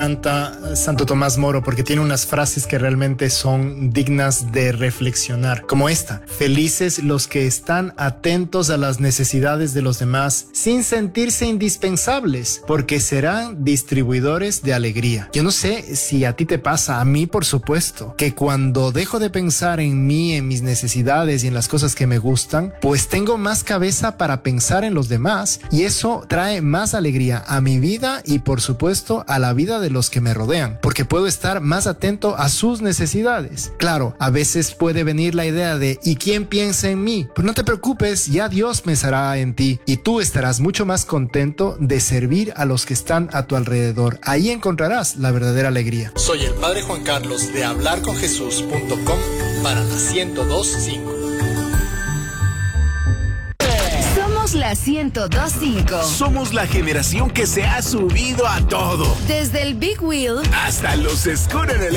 encanta Santo Tomás Moro porque tiene unas frases que realmente son dignas de reflexionar, como esta: felices los que están atentos a las necesidades de los demás sin sentirse indispensables, porque serán distribuidores de alegría. Yo no sé si a ti te pasa, a mí por supuesto, que cuando dejo de pensar en mí, en mis necesidades y en las cosas que me gustan, pues tengo más cabeza para pensar en los demás, y eso trae más alegría a mi vida y por supuesto a la vida de los que me rodean, porque puedo estar más atento a sus necesidades. Claro, a veces puede venir la idea de ¿y quién piensa en mí? Pues no te preocupes, ya Dios pensará en ti y tú estarás mucho más contento de servir a los que están a tu alrededor. Ahí encontrarás la verdadera alegría. Soy el Padre Juan Carlos de hablarconjesús.com para la 102.5. La 102.5. Somos la generación que se ha subido a todo. Desde el Big Wheel hasta los scooters eléctricos.